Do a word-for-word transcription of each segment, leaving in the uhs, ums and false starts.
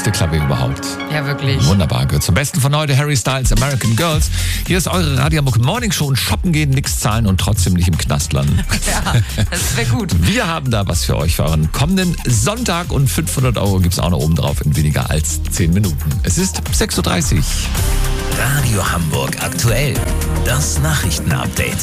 beste Klavier überhaupt. Ja, wirklich. Wunderbar, gehört zum Besten von heute. Harry Styles, American Girls. Hier ist eure Radio Hamburg Morning Show und shoppen gehen, nichts zahlen und trotzdem nicht im Knast landen. Ja, das wäre gut. Wir haben da was für euch für euren kommenden Sonntag und fünfhundert Euro gibt es auch noch oben drauf in weniger als zehn Minuten. Es ist sechs Uhr dreißig. Radio Hamburg aktuell. Das Nachrichtenupdate.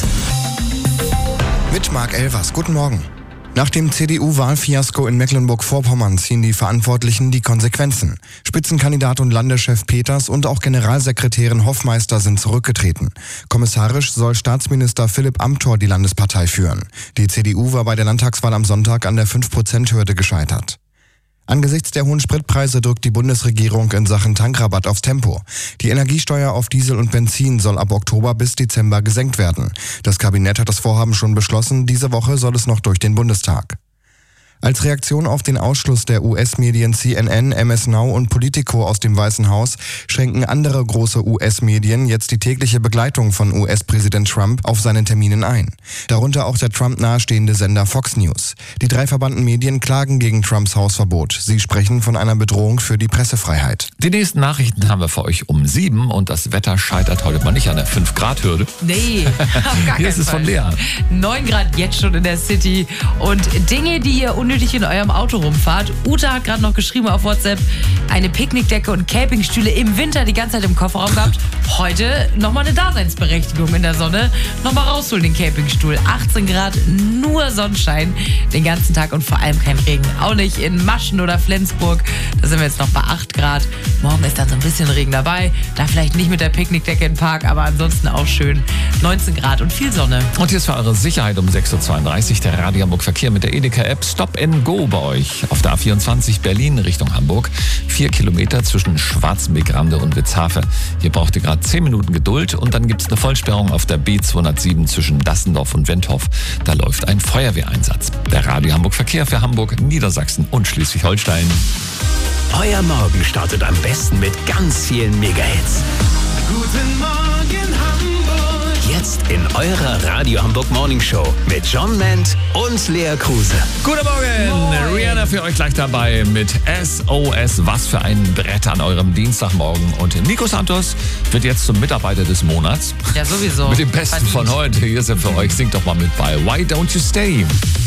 Mit Marc Elvers. Guten Morgen. Nach dem C D U-Wahlfiasko in Mecklenburg-Vorpommern ziehen die Verantwortlichen die Konsequenzen. Spitzenkandidat und Landeschef Peters und auch Generalsekretärin Hoffmeister sind zurückgetreten. Kommissarisch soll Staatsminister Philipp Amthor die Landespartei führen. Die C D U war bei der Landtagswahl am Sonntag an der fünf Prozent Hürde gescheitert. Angesichts der hohen Spritpreise drückt die Bundesregierung in Sachen Tankrabatt aufs Tempo. Die Energiesteuer auf Diesel und Benzin soll ab Oktober bis Dezember gesenkt werden. Das Kabinett hat das Vorhaben schon beschlossen. Diese Woche soll es noch durch den Bundestag. Als Reaktion auf den Ausschluss der U S-Medien C N N, M S Now und Politico aus dem Weißen Haus schränken andere große U S-Medien jetzt die tägliche Begleitung von U S-Präsident Trump auf seinen Terminen ein. Darunter auch der Trump nahestehende Sender Fox News. Die drei verbannten Medien klagen gegen Trumps Hausverbot. Sie sprechen von einer Bedrohung für die Pressefreiheit. Die nächsten Nachrichten haben wir für euch um sieben und das Wetter scheitert heute mal nicht an der fünf Grad Hürde. Nee, auf gar Hier ist es von Lea. neun Grad jetzt schon in der City und Dinge, die ihr unnötig in eurem Auto rumfahrt. Uta hat gerade noch geschrieben auf WhatsApp, eine Picknickdecke und Campingstühle im Winter die ganze Zeit im Kofferraum gehabt. Heute nochmal eine Daseinsberechtigung in der Sonne. Nochmal rausholen den Campingstuhl. achtzehn Grad, nur Sonnenschein den ganzen Tag und vor allem kein Regen. Auch nicht in Maschen oder Flensburg. Da sind wir jetzt noch bei acht Grad. Morgen ist dann so ein bisschen Regen dabei. Da vielleicht nicht mit der Picknickdecke im Park, aber ansonsten auch schön. neunzehn Grad und viel Sonne. Und hier ist für eure Sicherheit um sechs Uhr zweiunddreißig der Radio Hamburg Verkehr mit der Edeka-App Stop and Go bei euch. Auf der A vierundzwanzig Berlin Richtung Hamburg. Vier Kilometer zwischen Schwarzenbeck-Rande und Witzhafe. Hier braucht ihr gerade zehn Minuten Geduld und dann gibt es eine Vollsperrung auf der B zweihundertsieben zwischen Dassendorf und Wendhoff. Da läuft ein Feuerwehreinsatz. Der Radio Hamburg Verkehr für Hamburg, Niedersachsen und Schleswig-Holstein. Euer Morgen startet am besten mit ganz vielen Megahits. Guten Morgen Hamburg. Jetzt in eurer Radio Hamburg Morning Show mit John Ment und Lea Kruse. Guten Morgen. Morgen! Rihanna für euch gleich dabei mit S O S. Was für ein Brett an eurem Dienstagmorgen. Und Nico Santos wird jetzt zum Mitarbeiter des Monats. Ja, sowieso. Mit dem Besten Verdient. von heute. Hier ist er für euch. Singt doch mal mit bei Why Don't You Stay?